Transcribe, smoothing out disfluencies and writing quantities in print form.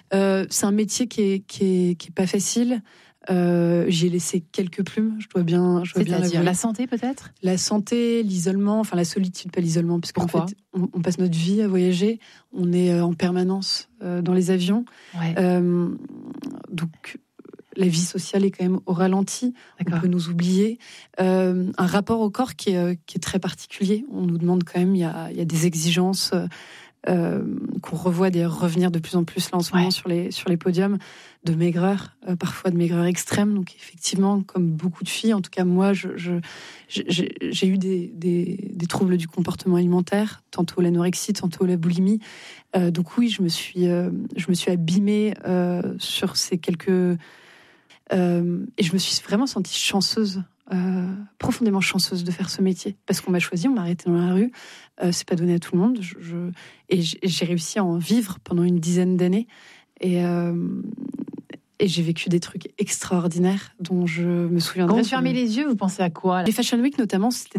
C'est un métier qui est pas facile. J'y ai laissé quelques plumes, je dois bien C'est-à-dire la santé peut-être ? La santé, l'isolement, enfin la solitude, pas l'isolement, parce qu'en fait, on passe notre vie à voyager, on est en permanence dans les avions. Ouais. Donc la vie sociale est quand même au ralenti. D'accord. On peut nous oublier. Un rapport au corps qui est très particulier. On nous demande quand même, il y a des exigences qu'on revoit d'ailleurs revenir de plus en plus là en ce moment sur les podiums, de maigreur, parfois de maigreur extrême. Donc effectivement, comme beaucoup de filles, en tout cas moi, j'ai eu des troubles du comportement alimentaire, tantôt l'anorexie, tantôt la boulimie. Donc oui, je me suis abîmée sur ces quelques... et je me suis vraiment sentie chanceuse, profondément chanceuse de faire ce métier, parce qu'on m'a choisi, on m'a arrêtée dans la rue. C'est pas donné à tout le monde. Et j'ai réussi à en vivre pendant une dizaine d'années. Et j'ai vécu des trucs extraordinaires dont je me souviendrai. Quand vous fermez les yeux, vous pensez à quoi là ? Les Fashion Week notamment, c'était